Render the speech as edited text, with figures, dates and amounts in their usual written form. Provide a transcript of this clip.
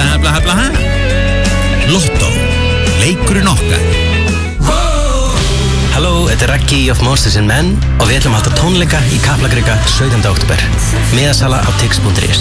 Hebla Lotto, leikurinn okkar. Halló, þetta Raggi of Monsters and Men og við ætlum að halda tónleika í Kaplakrika 17. október. Miðasala á tix.is.